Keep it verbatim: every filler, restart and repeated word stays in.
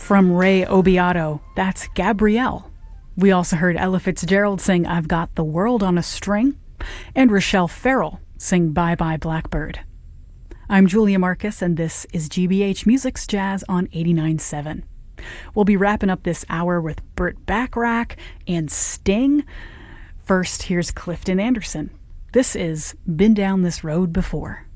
From Ray Obiato, that's Gabrielle. We also heard Ella Fitzgerald sing I've Got the World on a String, and Rochelle Farrell sing Bye Bye Blackbird. I'm Julia Marcus, and this is G B H Music's Jazz on eighty-nine point seven. We'll be wrapping up this hour with Burt Bacharach and Sting. First, here's Clifton Anderson. This is Been Down This Road Before.